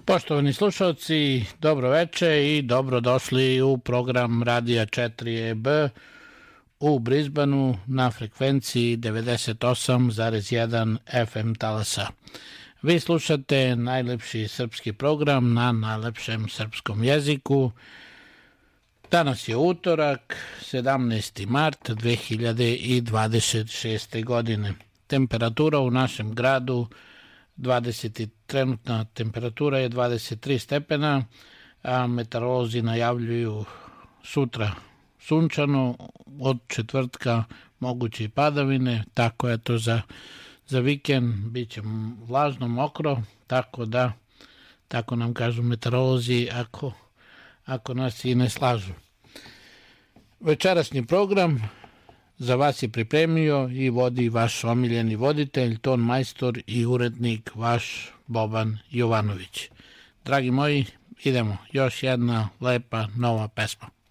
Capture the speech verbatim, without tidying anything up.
Poštovani slušalci, dobro veče i dobrodošli u program Radija četiri E B u Brisbaneu na frekvenciji devedeset osam zarez jedan F M talasa. Vi slušate najlepši srpski program na najlepšem srpskom jeziku. Danas je utorak, sedamnaesti mart dve hiljade dvadeset šeste. godine. Temperatura u našem gradu dvadeset trenutna temperatura je dvadeset tri stepena, a meteorolozi najavljuju sutra sunčano, od četvrtka moguće i padavine, tako je to za, za vikend, bit će vlažno, mokro, tako da, tako nam kažu meteorolozi ako, ako nas i ne slažu. Večerasni program za vas je pripremio i vodi vaš omiljeni voditelj, ton majstor i urednik vaš Boban Jovanović. Dragi moji, idemo, još jedna lepa nova pesma.